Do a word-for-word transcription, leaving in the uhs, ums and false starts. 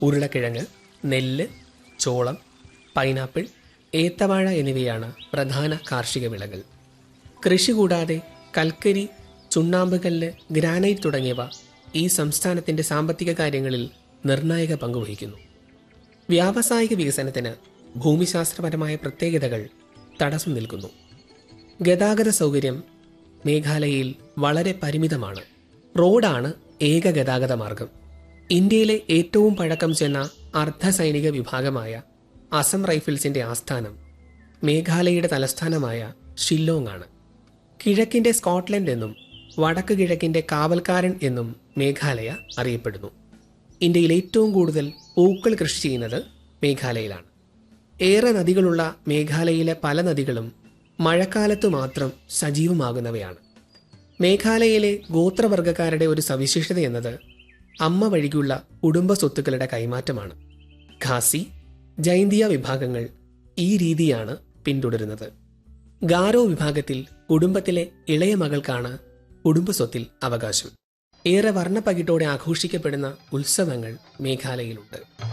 ഉരുളക്കിഴങ്ങ്, നെല്ല്, ചോളം, പൈനാപ്പിൾ, ഏത്തവാഴ എന്നിവയാണ് പ്രധാന കാർഷിക വിളകൾ. കൃഷി കൂടാതെ കൽക്കരി, ചുണ്ണാമ്പുകല്ല്, ഗ്രാനൈറ്റ് തുടങ്ങിയവ ഈ സംസ്ഥാനത്തിന്റെ സാമ്പത്തിക കാര്യങ്ങളിൽ നിർണായക പങ്കുവഹിക്കുന്നു. വ്യാവസായിക വികസനത്തിന് ഭൂമിശാസ്ത്രപരമായ പ്രത്യേകതകൾ തടസ്സം നിൽക്കുന്നു. ഗതാഗത സൗകര്യം മേഘാലയയിൽ വളരെ പരിമിതമാണ്. റോഡാണ് ഏക ഗതാഗത മാർഗം. ഇന്ത്യയിലെ ഏറ്റവും പഴക്കം ചെന്ന അർദ്ധ സൈനിക വിഭാഗമായ അസം റൈഫിൾസിന്റെ ആസ്ഥാനം മേഘാലയയുടെ തലസ്ഥാനമായ ഷില്ലോങ് ആണ്. കിഴക്കിന്റെ സ്കോട്ട്ലൻഡ് എന്നും വടക്ക് കിഴക്കിന്റെ കാവൽക്കാരൻ എന്നും മേഘാലയ അറിയപ്പെടുന്നു. ഇന്ത്യയിൽ ഏറ്റവും കൂടുതൽ പൂക്കൾ കൃഷി ചെയ്യുന്നത് മേഘാലയയിലാണ്. ഏറെ നദികളുള്ള മേഘാലയയിലെ പല നദികളും മഴക്കാലത്തു മാത്രം സജീവമാകുന്നവയാണ്. മേഘാലയയിലെ ഗോത്രവർഗക്കാരുടെ ഒരു സവിശേഷത എന്നത് അമ്മ വഴിക്കുള്ള കുടുംബ സ്വത്തുക്കളുടെ കൈമാറ്റമാണ്. ഖാസി, ജൈന്തിയ വിഭാഗങ്ങൾ ഈ രീതിയാണ് പിന്തുടരുന്നത്. ഗാരോ വിഭാഗത്തിൽ കുടുംബത്തിലെ ഇളയ മകൾക്കാണ് കുടുംബസ്വത്തിൽ അവകാശം. ഏറെ വർണ്ണപ്പകിട്ടോടെ ആഘോഷിക്കപ്പെടുന്ന ഉത്സവങ്ങൾ മേഘാലയയിലുണ്ട്.